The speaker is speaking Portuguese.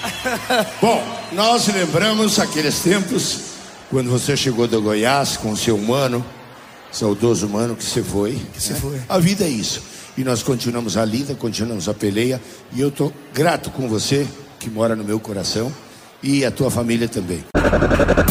Bom, nós lembramos aqueles tempos quando você chegou do Goiás com o seu mano, saudoso mano que você foi. A vida é isso. E nós continuamos a lida, continuamos a peleia. E eu tô grato com você, que mora no meu coração. E a tua família também.